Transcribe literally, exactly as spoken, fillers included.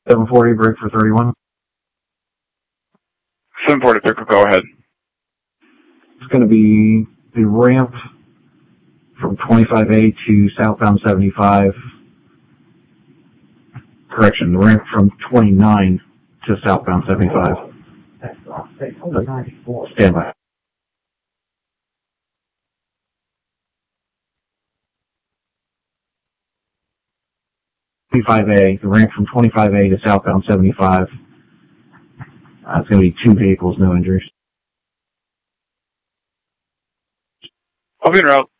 seven forty, break for thirty-one. seven forty, go ahead. It's going to be the ramp from twenty-five A to southbound seventy-five. Correction, the ramp from twenty-nine to southbound seventy-five. Stand by. twenty-five A, the ramp from twenty-five A to southbound seventy-five. Uh, it's going to be two vehicles, no injuries. I'll be in route.